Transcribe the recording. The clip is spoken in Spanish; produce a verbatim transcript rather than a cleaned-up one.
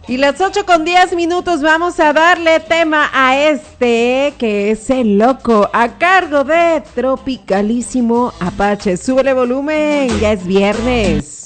Y las ocho con diez minutos vamos a darle tema a este, que es El Loco, a cargo de Tropicalísimo Apache. Súbele volumen, ya es viernes.